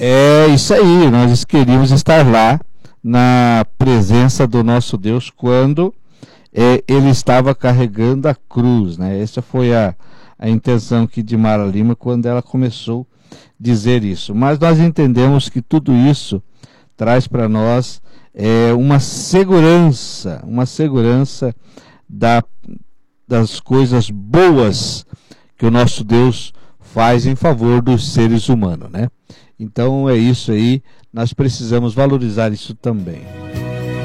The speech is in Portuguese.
É isso aí, nós queríamos estar lá na presença do nosso Deus quando ele estava carregando a cruz, né? Essa foi a intenção aqui de Mara Lima quando ela começou a dizer isso. Mas nós entendemos que tudo isso traz para nós uma segurança das coisas boas que o nosso Deus faz em favor dos seres humanos, né? Então é isso aí, nós precisamos valorizar isso também.